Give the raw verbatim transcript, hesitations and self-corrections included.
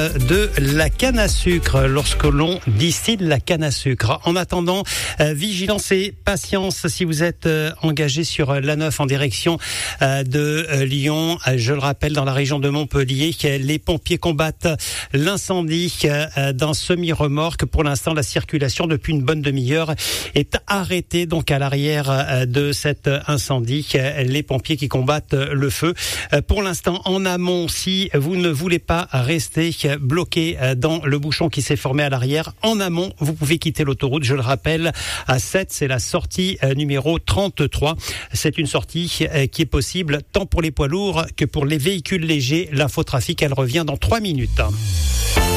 de la canne à sucre lorsque l'on distille la canne à sucre. En attendant, euh, vigilance et patience si vous êtes euh, engagé sur l'A neuf en direction euh, de euh, Lyon. Euh, je le rappelle, dans la région de Montpellier, les pompiers combattent l'incendie euh, d'un semi-remorque. Pour l'instant, la circulation depuis une bonne demi-heure est arrêtée donc à l'arrière euh, de cet incendie. Euh, les pompiers qui combattent le feu. Euh, pour l'instant, en amont, si vous ne voulez pas rester bloqué dans le bouchon qui s'est formé à l'arrière, en amont, vous pouvez quitter l'autoroute. Je le rappelle, à sept, c'est la sortie numéro trente-trois. C'est une sortie qui est possible tant pour les poids lourds que pour les véhicules légers. L'infotrafic, elle revient dans trois minutes.